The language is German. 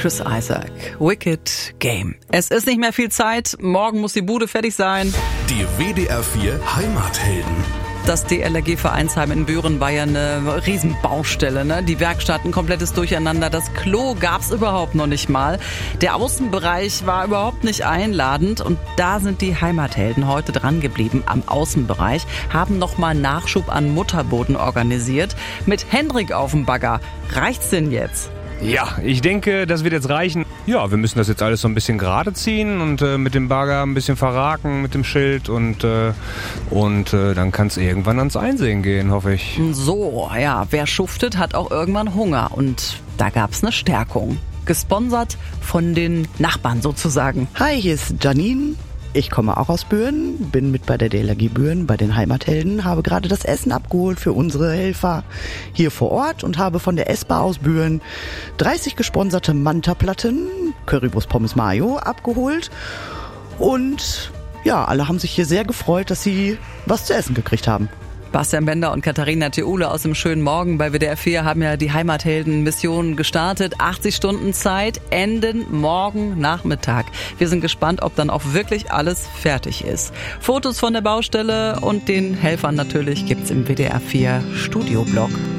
Chris Isaak, Wicked Game. Es ist nicht mehr viel Zeit, morgen muss die Bude fertig sein. Die WDR 4 Heimathelden. Das DLRG Vereinsheim in Büren war ja eine Riesenbaustelle, ne? Die Werkstatt, ein komplettes Durcheinander. Das Klo gab's überhaupt noch nicht mal. Der Außenbereich war überhaupt nicht einladend. Und da sind die Heimathelden heute dran geblieben am Außenbereich, haben nochmal Nachschub an Mutterboden organisiert. Mit Hendrik auf dem Bagger. Reicht's denn jetzt? Ja, ich denke, das wird jetzt reichen. Ja, wir müssen das jetzt alles so ein bisschen gerade ziehen und mit dem Bagger ein bisschen verraken mit dem Schild und dann kann es irgendwann ans Einsehen gehen, hoffe ich. So, ja, wer schuftet, hat auch irgendwann Hunger und da gab's eine Stärkung. Gesponsert von den Nachbarn sozusagen. Hi, hier ist Janine. Ich komme auch aus Büren, bin mit bei der DLRG Büren, bei den Heimathelden, habe gerade das Essen abgeholt für unsere Helfer hier vor Ort und habe von der Essbar aus Büren 30 gesponserte Manta-Platten, Currywurst Pommes Mayo, abgeholt. Und ja, alle haben sich hier sehr gefreut, dass sie was zu essen gekriegt haben. Bastian Bender und Katharina Theule aus dem schönen Morgen bei WDR 4 haben ja die Heimathelden-Mission gestartet. 80 Stunden Zeit, enden morgen Nachmittag. Wir sind gespannt, ob dann auch wirklich alles fertig ist. Fotos von der Baustelle und den Helfern natürlich gibt's im WDR 4 Studioblog.